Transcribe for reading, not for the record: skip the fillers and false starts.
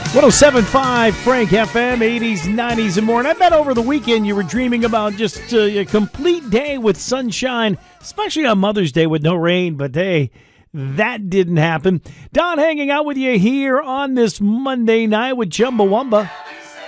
107.5 Frank FM, 80s, 90s, and more. And I bet over the weekend you were dreaming about just a complete day with sunshine, especially on Mother's Day with no rain. But hey, that didn't happen. Don hanging out with you here on this Monday night with Chumbawamba.